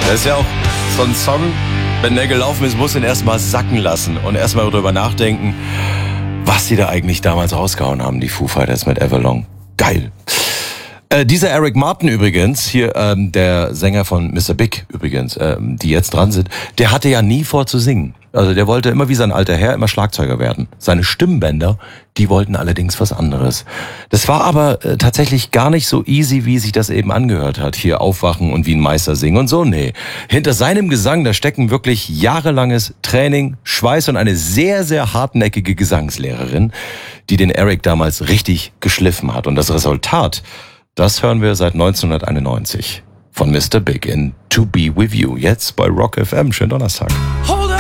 Das ist ja auch so ein Song, wenn der gelaufen ist, muss ihn erstmal sacken lassen und erstmal drüber nachdenken, was die da eigentlich damals rausgehauen haben, die Foo Fighters mit Everlong. Geil. Dieser Eric Martin übrigens, hier der Sänger von Mr. Big übrigens, die jetzt dran sind, der hatte ja nie vor zu singen. Also der wollte immer wie sein alter Herr immer Schlagzeuger werden. Seine Stimmbänder, die wollten allerdings was anderes. Das war aber tatsächlich gar nicht so easy, wie sich das eben angehört hat. Hier aufwachen und wie ein Meister singen und so, nee. Hinter seinem Gesang, da stecken wirklich jahrelanges Training, Schweiß und eine sehr, sehr hartnäckige Gesangslehrerin, die den Eric damals richtig geschliffen hat. Und das Resultat, das hören wir seit 1991 von Mr. Big in To Be With You, jetzt bei Rock FM. Schönen Donnerstag.